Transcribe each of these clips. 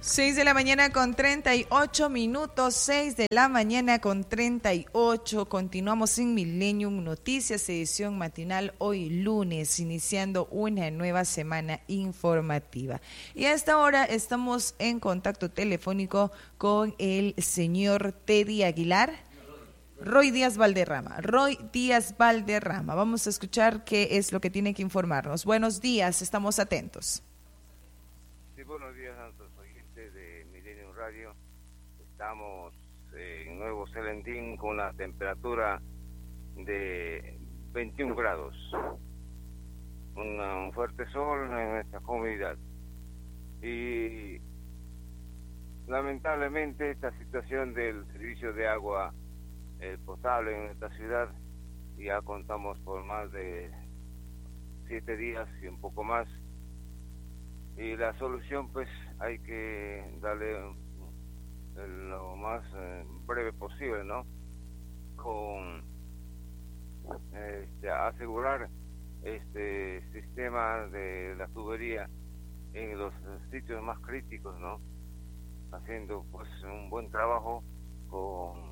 6 de la mañana con 38 minutos, 6 de la mañana con 38. Continuamos en Millennium Noticias, edición matinal hoy lunes, iniciando una nueva semana informativa. Y a esta hora estamos en contacto telefónico con el señor Teddy Aguilar. Roy Díaz Valderrama. Vamos a escuchar qué es lo que tiene que informarnos. Buenos días, estamos atentos. Sí, buenos días a nuestros oyentes de Millennium Radio. Estamos en Nuevo Celentín con la temperatura de 21 grados. Un fuerte sol en nuestra comunidad. Y lamentablemente esta situación del servicio de agua potable en esta ciudad, ya contamos por más de 7 días y un poco más. Y la solución pues hay que darle lo más breve posible, ¿no? Con asegurar este sistema de la tubería en los sitios más críticos, ¿no? Haciendo pues un buen trabajo con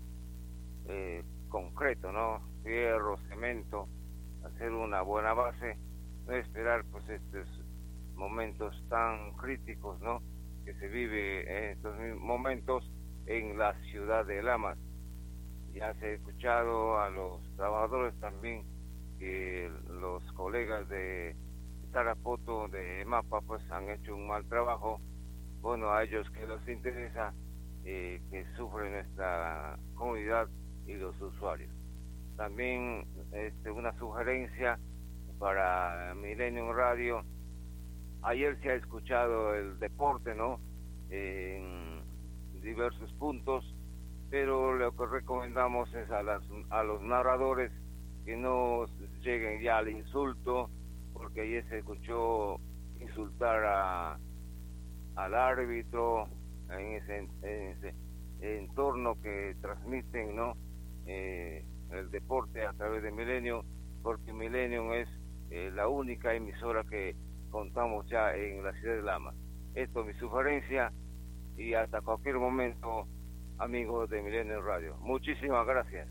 concreto, ¿no? Hierro, cemento, hacer una buena base, no esperar pues estos momentos tan críticos, ¿no? Que se vive en estos momentos en la ciudad de Lamas. Ya se ha escuchado a los trabajadores también que los colegas de Tarapoto, de MAPA, pues han hecho un mal trabajo. Bueno, a ellos que les interesa que sufre nuestra comunidad y los usuarios. También una sugerencia para Millennium Radio. Ayer se ha escuchado el deporte, ¿no? En diversos puntos, pero lo que recomendamos es a los narradores que no lleguen ya al insulto, porque ayer se escuchó insultar al árbitro en ese entorno que transmiten, ¿no? El deporte a través de Millennium, porque Millennium es la única emisora que contamos ya en la ciudad de Lamas. Esto es mi sugerencia y hasta cualquier momento, amigos de Millennium Radio. Muchísimas gracias.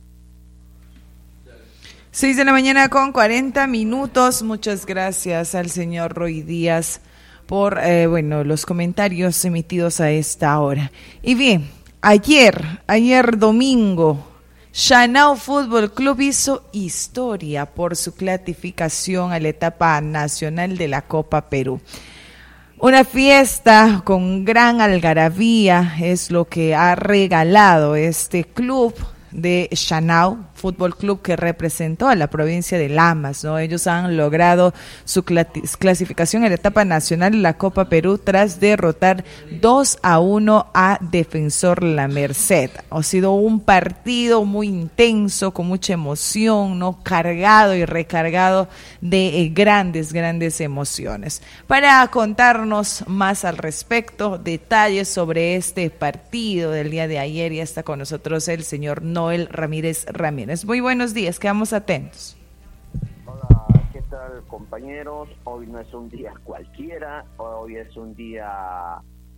6 de la mañana con 40 minutos. Muchas gracias al señor Roy Díaz por los comentarios emitidos a esta hora. Y bien, ayer domingo, Chanao Fútbol Club hizo historia por su clasificación a la etapa nacional de la Copa Perú. Una fiesta con gran algarabía es lo que ha regalado este club de Chanao Fútbol Club, que representó a la provincia de Lamas, ¿no? Ellos han logrado su clasificación en la etapa nacional de la Copa Perú tras derrotar 2-1 a Defensor La Merced. Ha sido un partido muy intenso, con mucha emoción, ¿no? Cargado y recargado de grandes emociones. Para contarnos más al respecto, detalles sobre este partido del día de ayer, ya está con nosotros el señor Noel Ramírez. Muy buenos días, quedamos atentos. Hola, ¿qué tal, compañeros? Hoy no es un día cualquiera, hoy es un día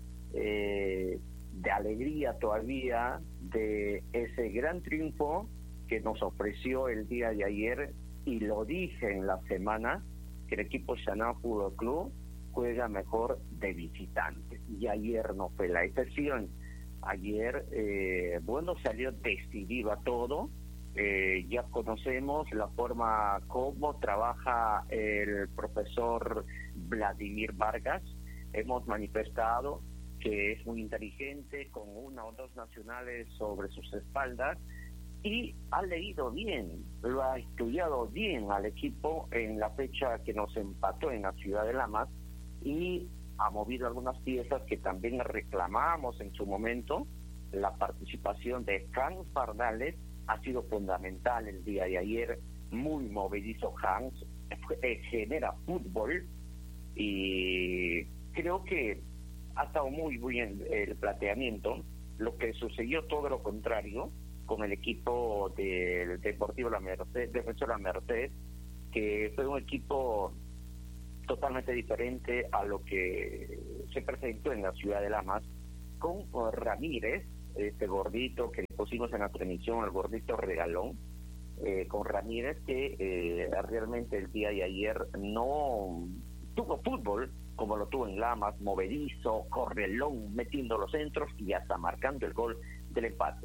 de alegría todavía, de ese gran triunfo que nos ofreció el día de ayer, y lo dije en la semana, que el equipo Chanao Fútbol Club juega mejor de visitante, y ayer no fue la excepción. Ayer, salió decidido a todo. Ya conocemos la forma como trabaja el profesor Vladimir Vargas. Hemos manifestado que es muy inteligente, con una o dos nacionales sobre sus espaldas, y ha leído bien, lo ha estudiado bien al equipo en la fecha que nos empató en la ciudad de Lamas, y ha movido algunas piezas que también reclamamos en su momento. La participación de Hans Pardales ha sido fundamental el día de ayer, muy movedizo Hans, genera fútbol, y creo que ha estado muy bien el planteamiento. Lo que sucedió todo lo contrario con el equipo del Deportivo La Merced, Defensor La Merced, que fue un equipo totalmente diferente a lo que se presentó en la ciudad de Lamas con Ramírez, este gordito que le pusimos en la transmisión, el gordito regalón, con Ramírez, que realmente el día de ayer no tuvo fútbol como lo tuvo en Lamas, movedizo, correlón, metiendo los centros y hasta marcando el gol del empate.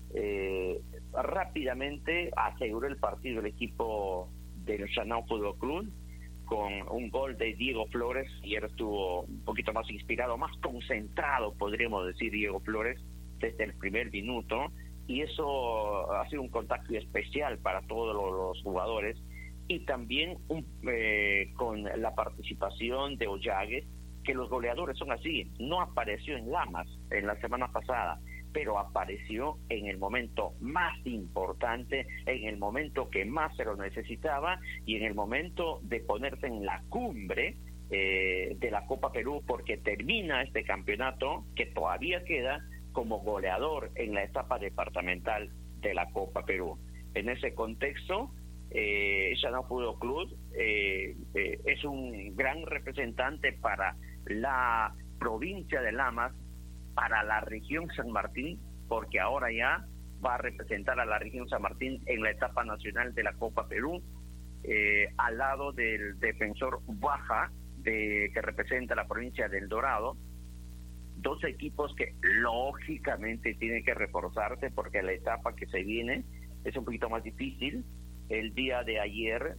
Rápidamente aseguró el partido el equipo del Chanao Fútbol Club con un gol de Diego Flores. Ayer estuvo un poquito más inspirado, más concentrado, podríamos decir, Diego Flores, desde el primer minuto, y eso ha sido un contacto especial para todos los jugadores, y también con la participación de Ollagues, que los goleadores son así. No apareció en Lamas en la semana pasada, pero apareció en el momento más importante, en el momento que más se lo necesitaba y en el momento de ponerse en la cumbre de la Copa Perú, porque termina este campeonato que todavía queda como goleador en la etapa departamental de la Copa Perú. En ese contexto, Chanao Fútbol Club es un gran representante para la provincia de Lamas, para la región San Martín, porque ahora ya va a representar a la región San Martín en la etapa nacional de la Copa Perú, al lado del defensor Baja, que representa la provincia del Dorado. Dos equipos que lógicamente tienen que reforzarse porque la etapa que se viene es un poquito más difícil. El día de ayer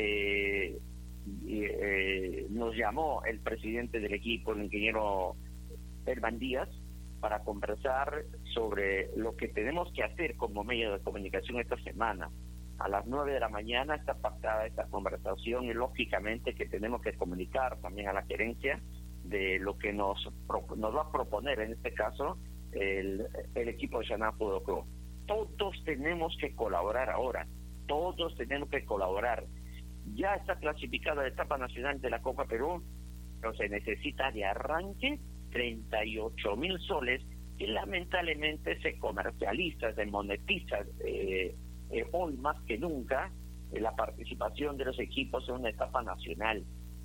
nos llamó el presidente del equipo, el ingeniero Herman Díaz, para conversar sobre lo que tenemos que hacer como medio de comunicación esta semana. A las 9 de la mañana está pactada esta conversación y lógicamente que tenemos que comunicar también a la gerencia de lo que nos va a proponer en este caso el equipo de Chanao Fútbol Club. Todos tenemos que colaborar ahora, todos tenemos que colaborar. Ya está clasificada la etapa nacional de la Copa Perú, pero se necesita de arranque 38,000 soles que lamentablemente se comercializa, se monetiza hoy más que nunca la participación de los equipos en una etapa nacional.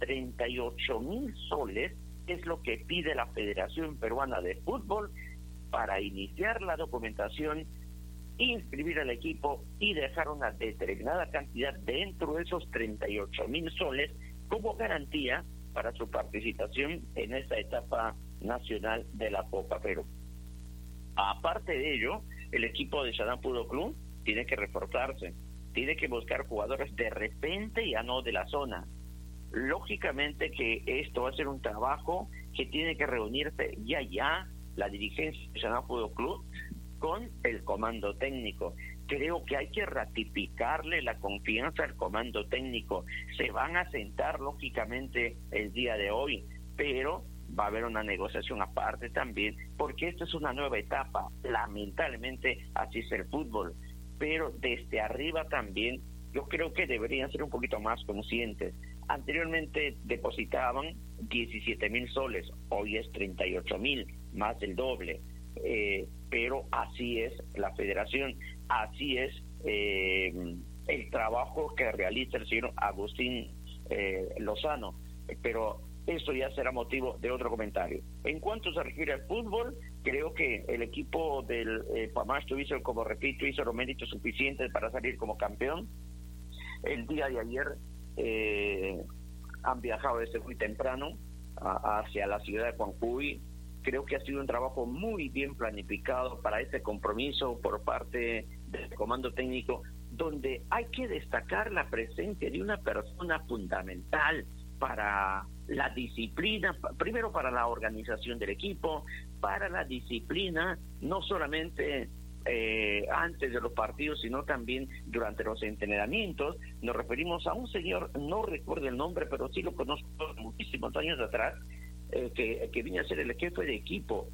38,000 soles es lo que pide la Federación Peruana de Fútbol para iniciar la documentación, inscribir al equipo y dejar una determinada cantidad dentro de esos 38,000 soles como garantía para su participación en esa etapa nacional de la Copa Perú. Aparte de ello, el equipo de Chanao Fútbol Club tiene que reforzarse, tiene que buscar jugadores de repente, ya no de la zona. Lógicamente que esto va a ser un trabajo que tiene que reunirse ya la dirigencia de Chanao Fútbol Club con el comando técnico. Creo que hay que ratificarle la confianza al comando técnico. Se van a sentar lógicamente el día de hoy, pero va a haber una negociación aparte también, porque esta es una nueva etapa. Lamentablemente así es el fútbol, pero desde arriba también yo creo que deberían ser un poquito más conscientes. Anteriormente depositaban 17,000 soles, hoy es 38,000, más del doble. Pero así es la federación, así es el trabajo que realiza el señor Agustín Lozano, pero eso ya será motivo de otro comentario. En cuanto se refiere al fútbol, creo que el equipo del Pamasto hizo, como repito, hizo los méritos suficientes para salir como campeón. El día de ayer han viajado desde muy temprano hacia la ciudad de Juancuy. Creo que ha sido un trabajo muy bien planificado para este compromiso por parte del comando técnico, donde hay que destacar la presencia de una persona fundamental para la disciplina, primero para la organización del equipo, para la disciplina, no solamente antes de los partidos, sino también durante los entrenamientos. Nos referimos a un señor, no recuerdo el nombre, pero sí lo conozco muchísimos años atrás, que vino a ser el jefe de equipo.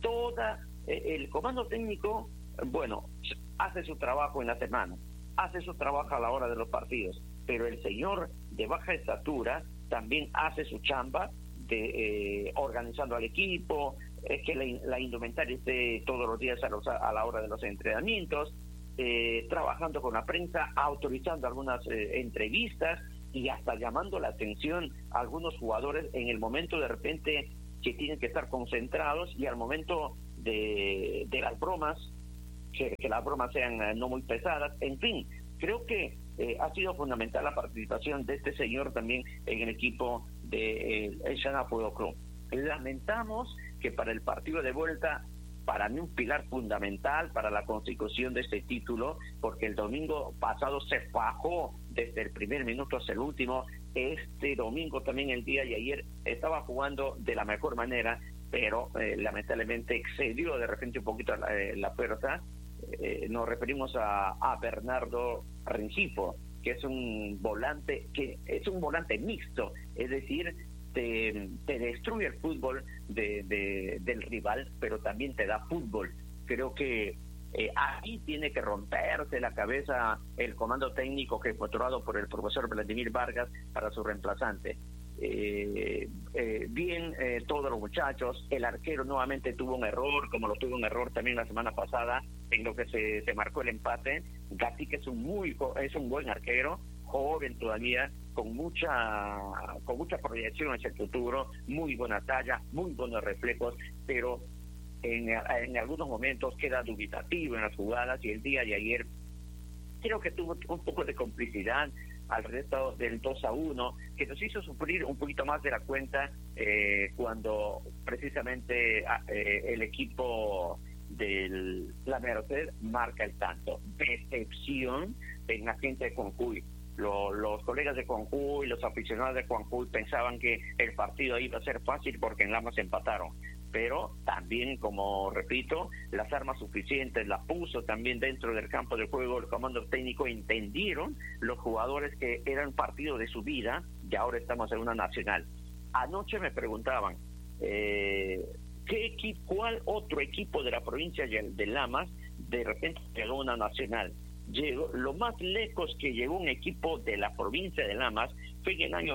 El comando técnico, bueno, hace su trabajo en la semana, hace su trabajo a la hora de los partidos, pero el señor de baja estatura también hace su chamba de organizando al equipo, que la indumentaria esté todos los días a la hora de los entrenamientos, trabajando con la prensa, autorizando algunas entrevistas y hasta llamando la atención a algunos jugadores en el momento de repente que tienen que estar concentrados y al momento de las bromas, que las bromas sean no muy pesadas. En fin, creo que ha sido fundamental la participación de este señor también en el equipo de el Shana Fútbol Club. Lamentamos que para el partido de vuelta, para mí un pilar fundamental para la consecución de este título, porque el domingo pasado se fajó desde el primer minuto hasta el último. Este domingo también, el día de ayer, estaba jugando de la mejor manera, pero lamentablemente excedió de repente un poquito la fuerza. Nos referimos a Bernardo Rengifo, que es un volante mixto, es decir, te destruye el fútbol del rival, pero también te da fútbol. Creo que ahí tiene que romperse la cabeza el comando técnico que fue otorgado por el profesor Vladimir Vargas para su reemplazante. Bien, todos los muchachos. El arquero nuevamente tuvo un error, como lo tuvo un error también la semana pasada en lo que se marcó el empate. Gatica es un buen arquero, joven todavía, con mucha proyección hacia el futuro, muy buena talla, muy buenos reflejos, pero en algunos momentos queda dubitativo en las jugadas, y el día de ayer creo que tuvo un poco de complicidad al resto del 2-1, que nos hizo sufrir un poquito más de la cuenta cuando precisamente el equipo de la Merced marca el tanto. Decepción en la gente de Concuy. Los colegas de Concuy, los aficionados de Concuy pensaban que el partido iba a ser fácil porque en Lamas empataron, pero también, como repito, las armas suficientes las puso también dentro del campo de juego el comando técnico. Entendieron los jugadores que era un partido de su vida y ahora estamos en una nacional. Anoche me preguntaban ¿cuál otro equipo de la provincia de Lamas de repente llegó a una nacional? Lo más lejos que llegó un equipo de la provincia de Lamas fue en el año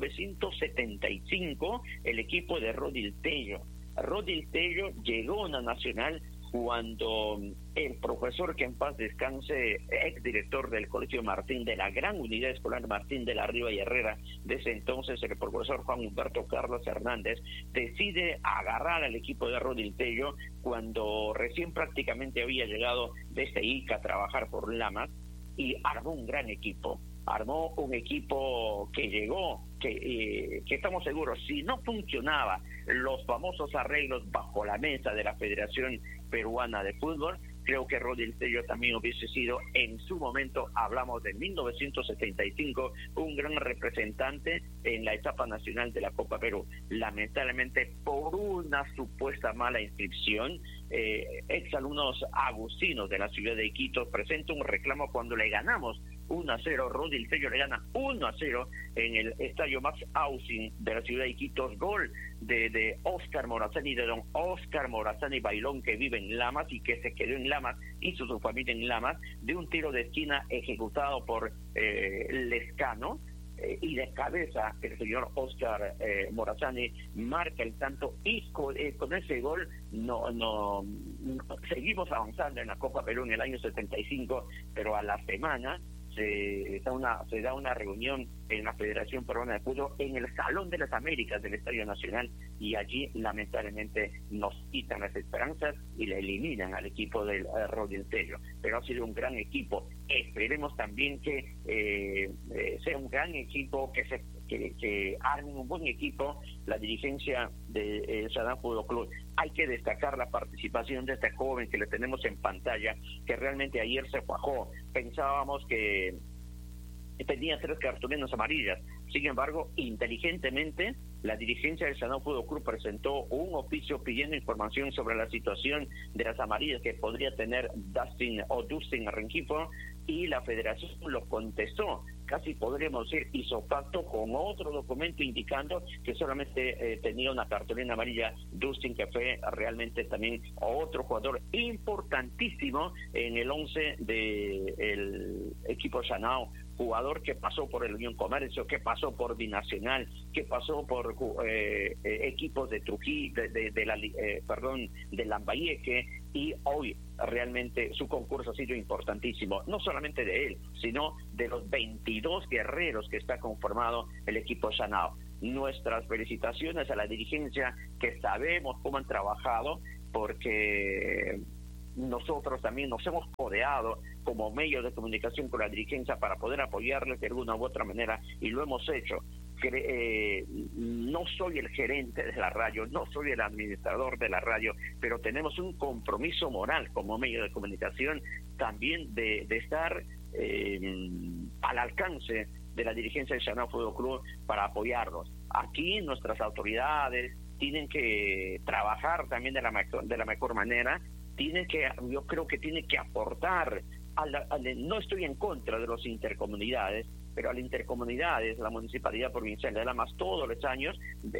1975, el equipo de Rodil Tello. Rodil Tello llegó a una nacional cuando el profesor, que en paz descanse, exdirector del Colegio Martín, de la gran unidad escolar Martín de la Riva y Herrera, desde entonces el profesor Juan Humberto Carlos Hernández, decide agarrar al equipo de Rodil Tello cuando recién prácticamente había llegado desde Ica a trabajar por Lamas, y armó un gran equipo. Armó un equipo que llegó, que estamos seguros, si no funcionaba los famosos arreglos bajo la mesa de la Federación Peruana de Fútbol, creo que Rodil Tello también hubiese sido en su momento, hablamos de 1975, un gran representante en la etapa nacional de la Copa Perú. Lamentablemente, por una supuesta mala inscripción, exalumnos agustinos de la ciudad de Iquitos presenta un reclamo cuando le ganamos 1-0, Rodil Tello le gana 1-0 en el estadio Max Austin de la ciudad de Iquitos, gol de Oscar Morazani, de don Oscar Morazani Bailón, que vive en Lamas y que se quedó en Lamas, hizo su familia en Lamas, de un tiro de esquina ejecutado por Lescano, y de cabeza el señor Oscar Morazani marca el tanto, y con ese gol no seguimos avanzando en la Copa Perú en el año 75, pero a la semana se da una reunión en la Federación Peruana de Fútbol en el Salón de las Américas del Estadio Nacional, y allí lamentablemente nos quitan las esperanzas y le eliminan al equipo del Rodil Tello. Pero ha sido un gran equipo. Esperemos también que sea un gran equipo, que armen un buen equipo la dirigencia de Sadán Fútbol Club. Hay que destacar la participación de este joven que le tenemos en pantalla, que realmente ayer se cuajó. Pensábamos que tenía 3 cartulinas amarillas. Sin embargo, inteligentemente, la dirigencia del Sadán Fútbol Club presentó un oficio pidiendo información sobre la situación de las amarillas que podría tener Dustin Rengifo, y la federación lo contestó. Casi podríamos decir hizo pacto con otro documento indicando que solamente tenía una cartulina amarilla Dustin, que fue realmente también otro jugador importantísimo en el 11 del equipo Chanao, jugador que pasó por el Unión Comercio, que pasó por Binacional, que pasó por equipos de Trujillo, de Lambayeque, y hoy realmente su concurso ha sido importantísimo, no solamente de él, sino de los 22 guerreros que está conformado el equipo Chanao. nuestras felicitaciones a la dirigencia, que sabemos cómo han trabajado, porque nosotros también nos hemos codeado como medio de comunicación con la dirigencia para poder apoyarles de alguna u otra manera, y lo hemos hecho. No soy el gerente de la radio, no soy el administrador de la radio, pero tenemos un compromiso moral como medio de comunicación también de estar al alcance de la dirigencia del Chanao Fútbol Club para apoyarlos. Aquí nuestras autoridades tienen que trabajar también de la mejor manera, yo creo que tienen que aportar no estoy en contra de las intercomunidades, pero a las intercomunidades, la Municipalidad Provincial de Lamas todos los años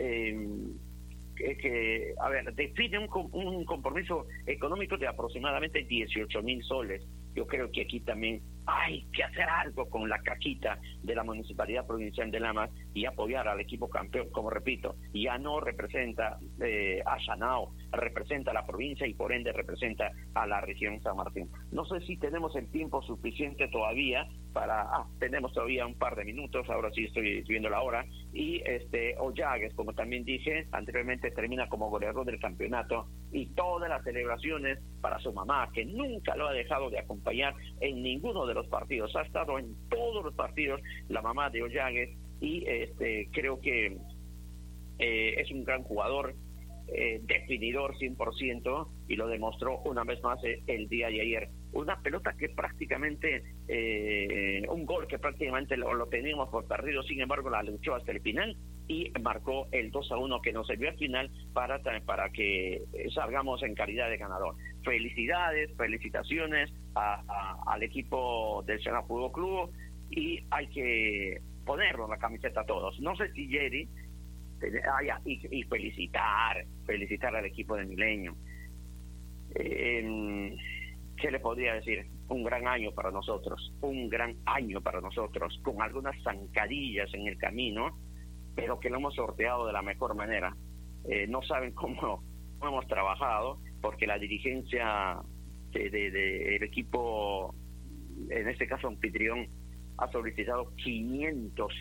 define un compromiso económico de aproximadamente 18.000 soles. Yo creo que aquí también hay que hacer algo con la caquita de la Municipalidad Provincial de Lamas y apoyar al equipo campeón. Como repito, ya no representa a Chanao, representa a la provincia y por ende representa a la región San Martín. No sé si tenemos el tiempo suficiente todavía tenemos todavía un par de minutos, ahora sí estoy viendo la hora, y Ollagues, como también dije anteriormente, termina como goleador del campeonato, y todas las celebraciones para su mamá, que nunca lo ha dejado de acompañar en ninguno de los partidos, ha estado en todos los partidos la mamá de Ollagues, y creo que es un gran jugador, definidor 100%, y lo demostró una vez más el día de ayer. Una pelota que prácticamente, un gol que prácticamente lo teníamos por perdido, sin embargo la luchó hasta el final y marcó el 2-1 que nos sirvió al final para que salgamos en calidad de ganador. Felicitaciones al equipo del Chanao Fútbol Club, y hay que ponernos la camiseta a todos. No sé si Jerry, y felicitar al equipo de Milenio. ¿Qué le podría decir? Un gran año para nosotros, con algunas zancadillas en el camino, pero que lo hemos sorteado de la mejor manera. No saben cómo hemos trabajado, porque la dirigencia del equipo, en este caso anfitrión, ha solicitado 500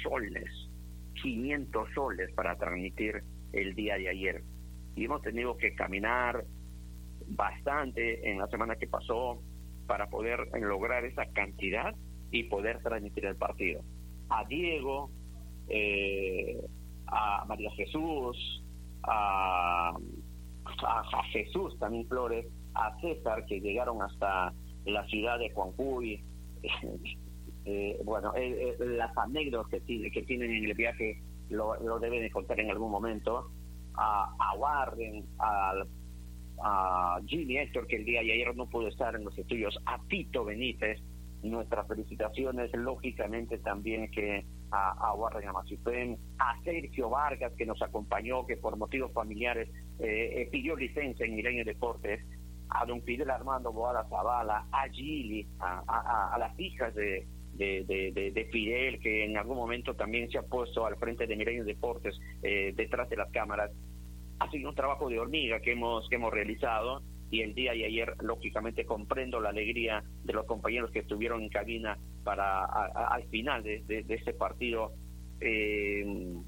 soles para transmitir el día de ayer, y hemos tenido que caminar bastante en la semana que pasó para poder lograr esa cantidad y poder transmitir el partido. A Diego, a María Jesús, a Jesús también Flores, a César, que llegaron hasta la ciudad de Juancuy. Las anécdotas que tienen en el viaje lo deben de contar en algún momento. A Warren, a Jimmy Héctor, que el día de ayer no pudo estar en los estudios, a Tito Benítez, nuestras felicitaciones lógicamente también que a Warren Amazipén, a Sergio Vargas, que nos acompañó, que por motivos familiares pidió licencia en Milenio Deportes, a don Fidel Armando Boada Zavala, a Gili, a las hijas de Fidel, que en algún momento también se ha puesto al frente de Milenio Deportes, detrás de las cámaras. Ha sido un trabajo de hormiga que hemos realizado, y el día de ayer lógicamente comprendo la alegría de los compañeros que estuvieron en cabina para al final de este partido. ¿Qué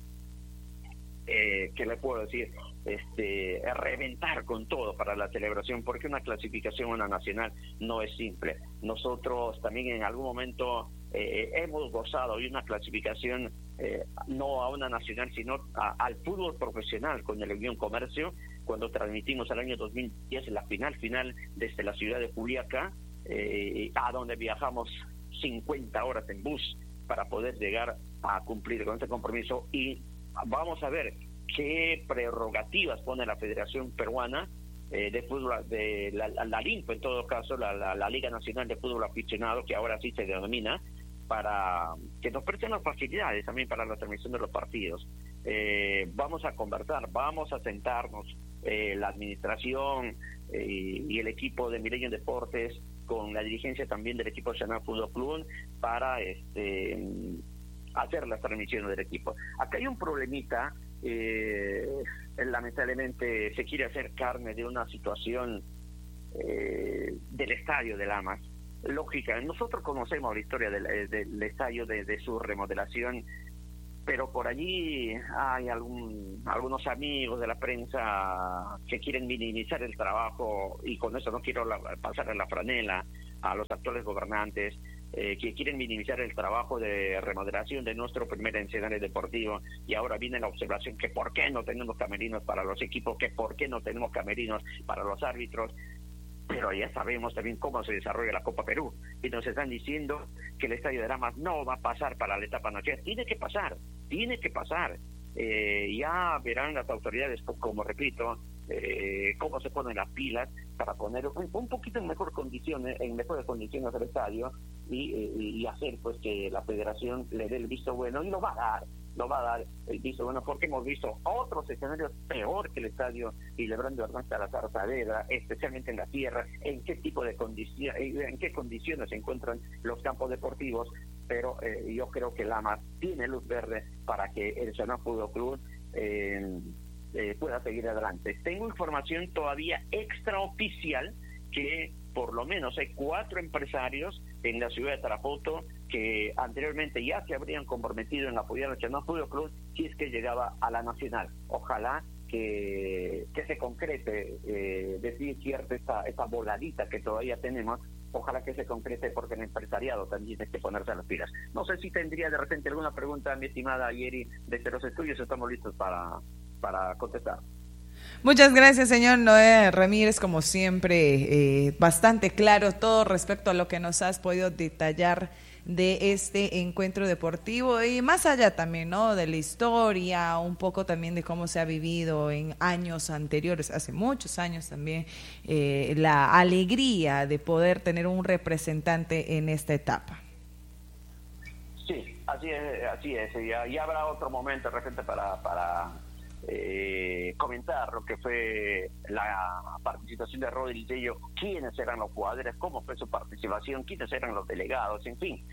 le puedo decir? Reventar con todo para la celebración, porque una clasificación a una nacional no es simple. Nosotros también en algún momento hemos gozado de una clasificación no a una nacional, sino al fútbol profesional con el Unión Comercio, cuando transmitimos el año 2010 la final desde la ciudad de Juliaca, a donde viajamos 50 horas en bus para poder llegar a cumplir con este compromiso. Y vamos a ver qué prerrogativas pone la Federación Peruana de Fútbol, de la LINFA, en todo caso, la Liga Nacional de Fútbol Aficionado, que ahora sí se denomina, para que nos presten las facilidades también para la transmisión de los partidos. Vamos a conversar, vamos a sentarnos, la administración y el equipo de Milenio Deportes, con la dirigencia también del equipo Chanao Fútbol Club, para hacer las transmisiones del equipo. Acá hay un problemita, lamentablemente se quiere hacer carne de una situación del estadio de Lamas. Lógica, nosotros conocemos la historia del estadio, de su remodelación, pero por allí hay algunos amigos de la prensa que quieren minimizar el trabajo, y con eso no quiero pasarle la franela a los actuales gobernantes, que quieren minimizar el trabajo de remodelación de nuestro primer escenario deportivo, y ahora viene la observación que por qué no tenemos camerinos para los equipos, que por qué no tenemos camerinos para los árbitros. Pero ya sabemos también cómo se desarrolla la Copa Perú, y nos están diciendo que el Estadio de Damas no va a pasar para la etapa noche. Tiene que pasar. Ya verán las autoridades, como repito, cómo se ponen las pilas para poner un poquito en mejores condiciones al estadio, y hacer pues que la federación le dé el visto bueno, y lo va a dar el visto bueno, porque hemos visto otros escenarios peor que el estadio Hildebrando Hernán Salazar Saavedra, especialmente en la tierra, en qué condiciones se encuentran los campos deportivos. Pero yo creo que Lamas tiene luz verde para que el Senado Fútbol Club pueda seguir adelante. Tengo información todavía extraoficial que por lo menos hay 4 empresarios en la ciudad de Tarapoto que anteriormente ya se habrían comprometido en apoyar al Senado Fútbol Club si es que llegaba a la nacional. Ojalá que se concrete, decir cierto, esta voladita que todavía tenemos. Ojalá que se concrete, porque el empresariado también tiene que ponerse a las pilas. No sé si tendría de repente alguna pregunta, mi estimada Yeri, desde los estudios. Estamos listos para contestar. Muchas gracias, señor Noé Ramírez, como siempre, bastante claro todo respecto a lo que nos has podido detallar de este encuentro deportivo, y más allá también, ¿no?, de la historia, un poco también de cómo se ha vivido en años anteriores, hace muchos años también, la alegría de poder tener un representante en esta etapa. Sí, así es. Ya habrá otro momento de repente para comentar lo que fue la participación de Rodri Tello, quiénes eran los jugadores, cómo fue su participación, quiénes eran los delegados, en fin.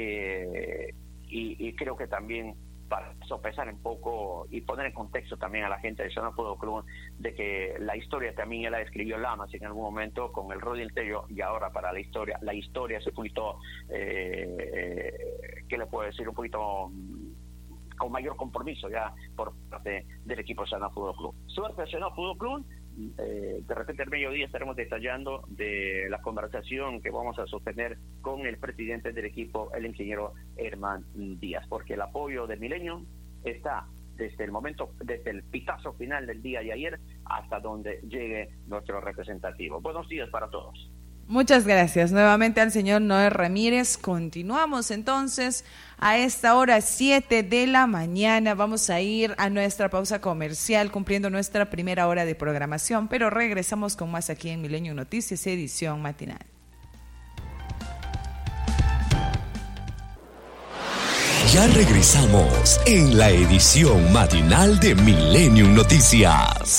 Y creo que también para sopesar un poco y poner en contexto también a la gente del Senado Fútbol Club de que la historia también ya la escribió Lamas en algún momento con el Rodri Tello, y ahora para la historia es un poquito, ¿qué le puedo decir? Un poquito con mayor compromiso ya por parte del equipo Senado Fútbol Club. Suerte al Senado Fútbol Club. De repente al mediodía estaremos detallando de la conversación que vamos a sostener con el presidente del equipo, el ingeniero Herman Díaz, porque el apoyo del Milenio está desde el pitazo final del día de ayer hasta donde llegue nuestro representativo. Buenos días para todos. Muchas gracias nuevamente al señor Noé Ramírez. Continuamos entonces a esta hora, 7 de la mañana. Vamos a ir a nuestra pausa comercial cumpliendo nuestra primera hora de programación, pero regresamos con más aquí en Milenio Noticias, edición matinal. Ya regresamos en la edición matinal de Milenio Noticias.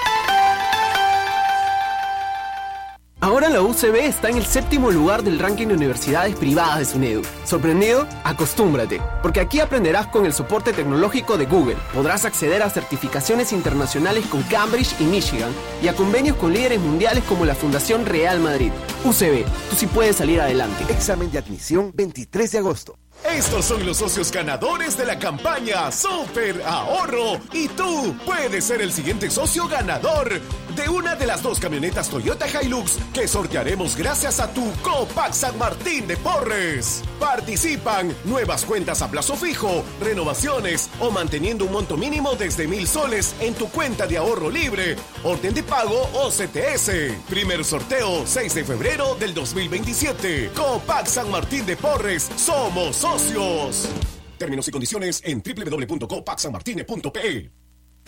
Ahora la UCB está en el 7º lugar del ranking de universidades privadas de SUNEDU. ¿Sorprendido? Acostúmbrate, porque aquí aprenderás con el soporte tecnológico de Google. Podrás acceder a certificaciones internacionales con Cambridge y Michigan y a convenios con líderes mundiales como la Fundación Real Madrid. UCB, tú sí puedes salir adelante. Examen de admisión 23 de agosto. Estos son los socios ganadores de la campaña Super Ahorro, y tú puedes ser el siguiente socio ganador de una de las 2 camionetas Toyota Hilux que sortearemos gracias a tu Copac San Martín de Porres. Participan nuevas cuentas a plazo fijo, renovaciones o manteniendo un monto mínimo desde 1,000 soles en tu cuenta de ahorro libre, orden de pago o CTS. Primer sorteo 6 de febrero del 2027. Copac San Martín de Porres, somos socios. Términos y condiciones en www.copacsanmartine.pe.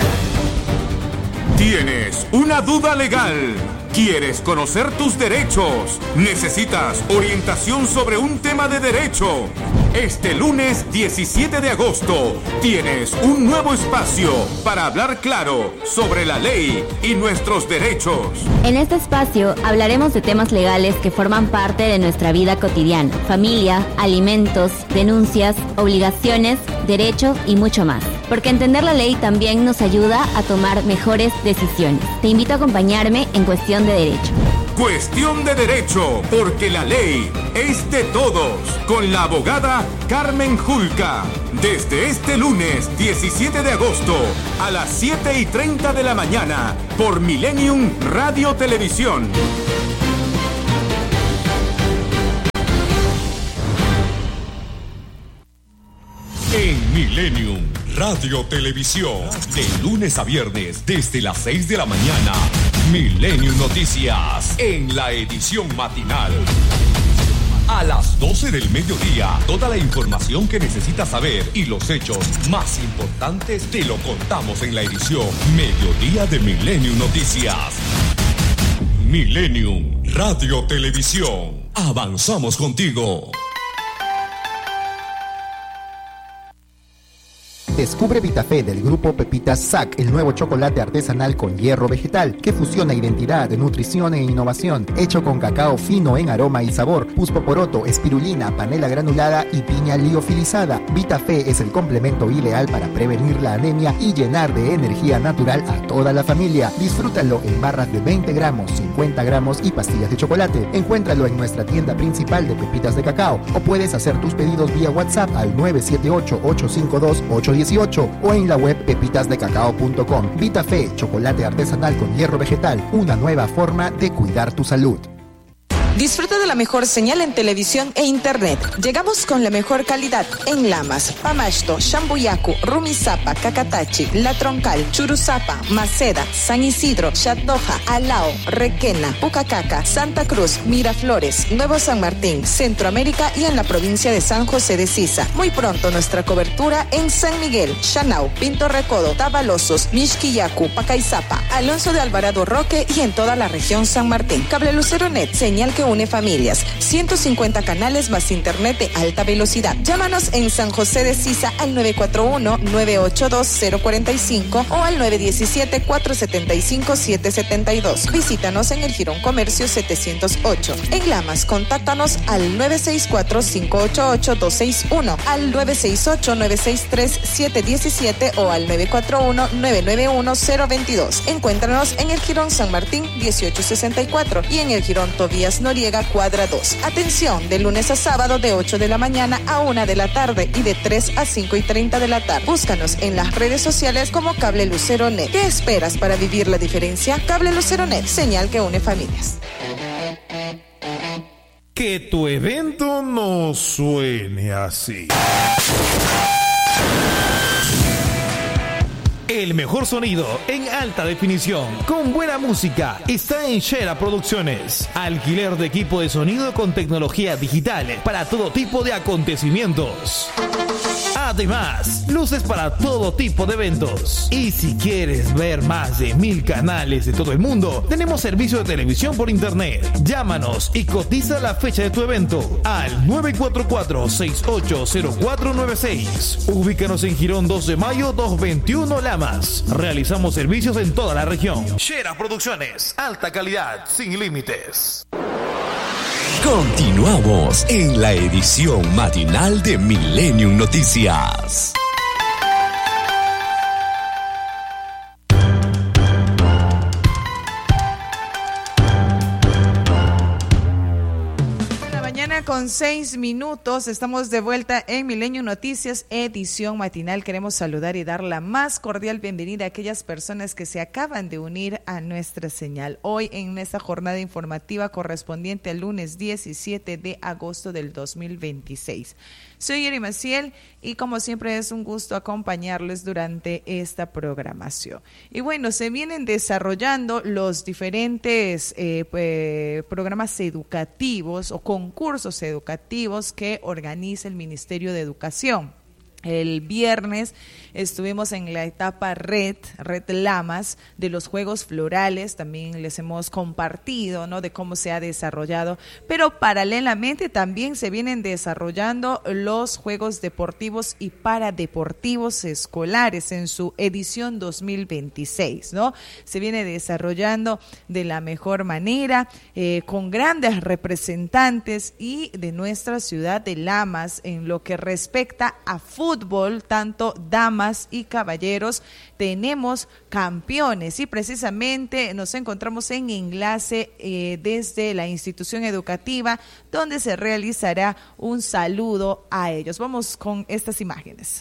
¿Tienes una duda legal? ¿Quieres conocer tus derechos? ¿Necesitas orientación sobre un tema de derecho? Este lunes 17 de agosto tienes un nuevo espacio para hablar claro sobre la ley y nuestros derechos. En este espacio hablaremos de temas legales que forman parte de nuestra vida cotidiana: familia, alimentos, denuncias, obligaciones, derecho y mucho más. Porque entender la ley también nos ayuda a tomar mejores decisiones. Te invito a acompañarme en Cuestión de Derecho. Cuestión de Derecho, porque la ley es de todos. Con la abogada Carmen Julca. Desde este lunes 17 de agosto a las 7:30 de la mañana por Millennium Radio Televisión. En Millennium Radio Televisión, de lunes a viernes desde las 6 de la mañana, Millennium Noticias en la edición matinal. A las 12 del mediodía, toda la información que necesitas saber y los hechos más importantes te lo contamos en la edición Mediodía de Millennium Noticias. Millennium Radio Televisión. Avanzamos contigo. Descubre Vitafé del grupo Pepitas SAC, el nuevo chocolate artesanal con hierro vegetal que fusiona identidad, nutrición e innovación, hecho con cacao fino en aroma y sabor, puspoporoto, espirulina, panela granulada y piña liofilizada. Vitafé es el complemento ideal para prevenir la anemia y llenar de energía natural a toda la familia. Disfrútalo en barras de 20 gramos, 50 gramos y pastillas de chocolate. Encuéntralo en nuestra tienda principal de Pepitas de Cacao o puedes hacer tus pedidos vía WhatsApp al 978-852-818 o en la web pepitasdecacao.com. Vitafé, chocolate artesanal con hierro vegetal, una nueva forma de cuidar tu salud. Disfruta de la mejor señal en televisión e internet. Llegamos con la mejor calidad en Lamas, Pamasto, Shambuyacu, Rumisapa, Cacatachi, La Troncal, Churuzapa, Maceda, San Isidro, Chatdoja, Alao, Requena, Pucacaca, Santa Cruz, Miraflores, Nuevo San Martín, Centroamérica y en la provincia de San José de Sisa. Muy pronto nuestra cobertura en San Miguel, Chanao, Pinto Recodo, Tabalosos, Mixquillacu, Pacaizapa, Alonso de Alvarado Roque y en toda la región San Martín. Cable Lucero Net, señal que une familias, 150 canales más internet de alta velocidad. Llámanos en San José de Sisa al 941-982-045 o al 917-475-772. Visítanos en el Jirón Comercio 708. En Lamas, contáctanos al 964-588-261, al 968-963-717 o al 941-991-022. Encuéntranos en el Jirón San Martín 1864 y en el Jirón Tobías Noriega Cuadra 2. Atención, de lunes a sábado de 8 de la mañana a 1 de la tarde y de 3 a 5:30 de la tarde. Búscanos en las redes sociales como Cable Lucero Net. ¿Qué esperas para vivir la diferencia? Cable Lucero Net, señal que une familias. Que tu evento no suene así. El mejor sonido en alta definición, con buena música, está en Shera Producciones. Alquiler de equipo de sonido con tecnología digital para todo tipo de acontecimientos. Además, luces para todo tipo de eventos. Y si quieres ver más de 1000 canales de todo el mundo, tenemos servicio de televisión por internet. Llámanos y cotiza la fecha de tu evento al 944-680496. Ubícanos en Girón 2 de Mayo 221 Lamas. Realizamos servicios en toda la región. Shera Producciones, alta calidad, sin límites. Continuamos en la edición matinal de Millennium Noticias. Con 6 minutos, estamos de vuelta en Millennium Noticias, edición matinal. Queremos saludar y dar la más cordial bienvenida a aquellas personas que se acaban de unir a nuestra señal. Hoy en esta jornada informativa correspondiente al lunes 17 de agosto del 2026. Soy Yeri Maciel y como siempre es un gusto acompañarles durante esta programación. Y bueno, se vienen desarrollando los diferentes programas educativos o concursos educativos que organiza el Ministerio de Educación. El viernes estuvimos en la etapa Red Lamas de los Juegos Florales, también les hemos compartido, ¿no?, de cómo se ha desarrollado, pero paralelamente también se vienen desarrollando los Juegos Deportivos y Paradeportivos Escolares en su edición 2026, ¿no? Se viene desarrollando de la mejor manera, con grandes representantes y de nuestra ciudad de Lamas en lo que respecta a fútbol. fútbol, tanto damas y caballeros, tenemos campeones y precisamente nos encontramos en enlace desde la institución educativa donde se realizará un saludo a ellos. Vamos con estas imágenes.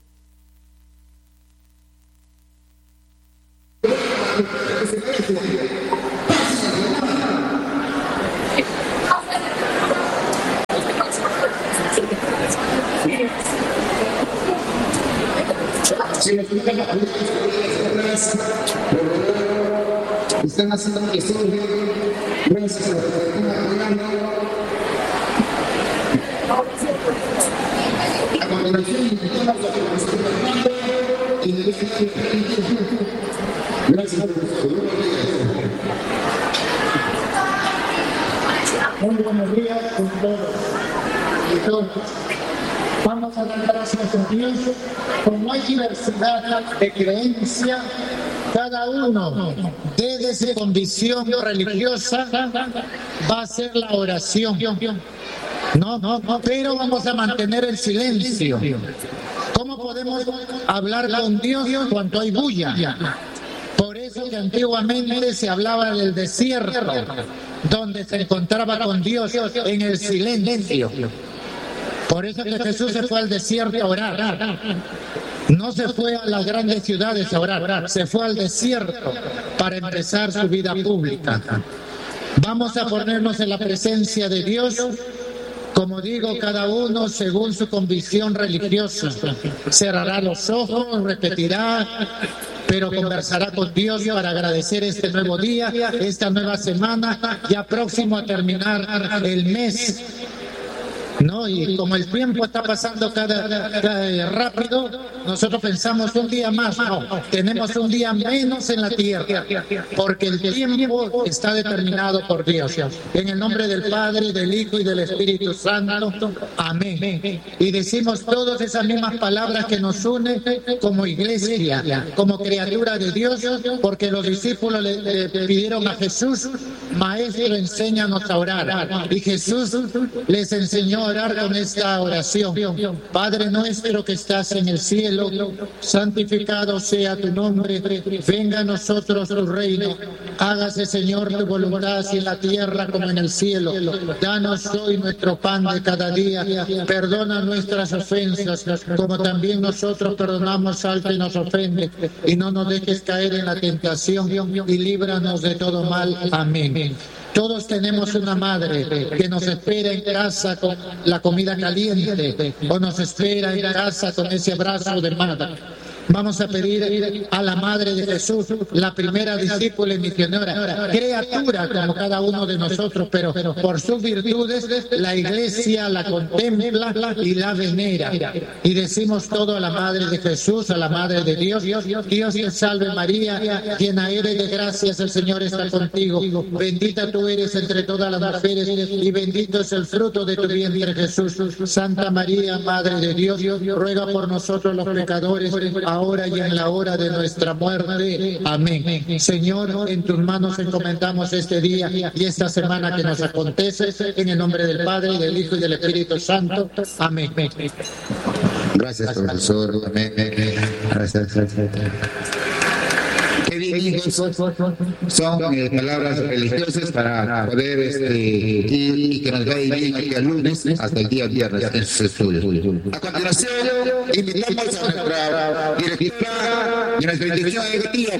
Están haciendo que surge gracias a la a continuación gracias. Muy buenos días con todos y todas. Vamos a dar gracias a Dios. Como hay diversidad de creencias, cada uno desde su convicción religiosa va a hacer la oración. No, pero vamos a mantener el silencio. ¿Cómo podemos hablar con Dios cuando hay bulla? Por eso que antiguamente se hablaba del desierto, donde se encontraba con Dios en el silencio. Por eso que Jesús se fue al desierto a orar. No se fue a las grandes ciudades a orar, se fue al desierto para empezar su vida pública. Vamos a ponernos en la presencia de Dios, como digo, cada uno según su convicción religiosa. Cerrará los ojos, repetirá, pero conversará con Dios para agradecer este nuevo día, esta nueva semana, ya próximo a terminar el mes. No, y como el tiempo está pasando cada rápido, nosotros pensamos un día más, no, tenemos un día menos en la tierra, porque el tiempo está determinado por Dios. En el nombre del Padre, del Hijo y del Espíritu Santo, amén. Y decimos todas esas mismas palabras que nos unen como iglesia, como criatura de Dios, porque los discípulos le pidieron a Jesús, Maestro, enséñanos a orar. Y Jesús les enseñó a orar con esta oración. Padre nuestro que estás en el cielo, santificado sea tu nombre, venga a nosotros tu reino, hágase Señor tu voluntad así en la tierra como en el cielo. Danos hoy nuestro pan de cada día, perdona nuestras ofensas como también nosotros perdonamos al que nos ofende, y no nos dejes caer en la tentación y líbranos de todo mal. Amén. Todos tenemos una madre que nos espera en casa con la comida caliente o nos espera en casa con ese abrazo de madre. Vamos a pedir a la Madre de Jesús, la primera discípula y misionera, criatura como cada uno de nosotros, pero por sus virtudes la Iglesia la contempla y la venera. Y decimos todo a la Madre de Jesús, a la Madre de Dios. Dios te salve María, llena eres de gracias, el Señor está contigo. Bendita tú eres entre todas las mujeres y bendito es el fruto de tu vientre Jesús. Santa María, Madre de Dios, ruega por nosotros los pecadores, ahora y en la hora de nuestra muerte. Amén. Señor, en tus manos encomendamos este día y esta semana que nos acontece, en el nombre del Padre, del Hijo y del Espíritu Santo. Amén. Gracias, profesor. Amén. Gracias. Qué bien, hijos, son palabras religiosas para poder ir y que nos vaya bien aquí el lunes hasta el día viernes en sus estudios. A continuación, invitamos a nuestra directora y nuestra institución educativa.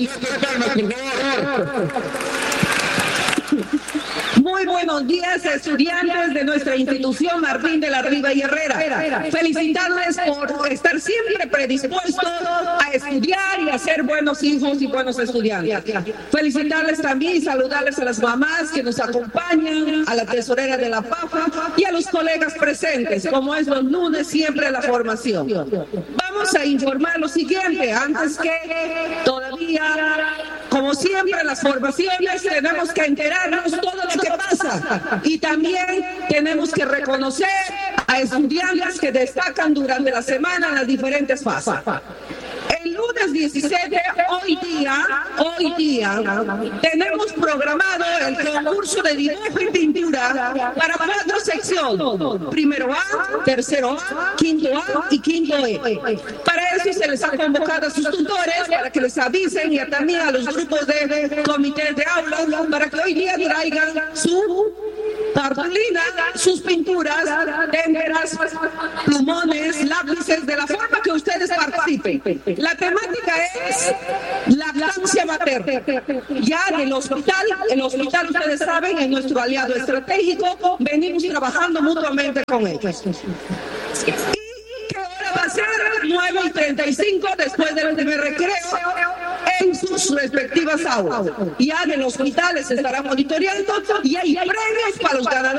Muy buenos días, estudiantes de nuestra institución Martín de la Riva y Herrera. Felicitarles por estar siempre predispuestos a estudiar y a ser buenos hijos y buenos estudiantes. Felicitarles también y saludarles a las mamás que nos acompañan, a la tesorera de la PAFA y a los colegas presentes, como es los lunes siempre la formación. Vamos a informar lo siguiente, antes que todavía, como siempre en las formaciones, tenemos que enterarnos todo lo que pasa y también tenemos que reconocer a estudiantes que destacan durante la semana en las diferentes fases. El lunes viernes 17, hoy día, tenemos programado el concurso de dibujo y pintura para 4 secciones. Primero A, tercero A, quinto A y quinto E. Para eso se les ha convocado a sus tutores para que les avisen y también a los grupos de comités de aula para que hoy día traigan su cartulina, sus pinturas, témperas, plumones, lápices, de la forma que ustedes participen. La temática es lactancia materna. Ya en el hospital ustedes saben, es nuestro aliado estratégico, venimos trabajando mutuamente con ellos. ¿Y qué hora va a ser? 9:35 después del primer recreo en sus respectivas aulas. Ya en los hospitales se estará monitoreando y hay premios para los ganadores.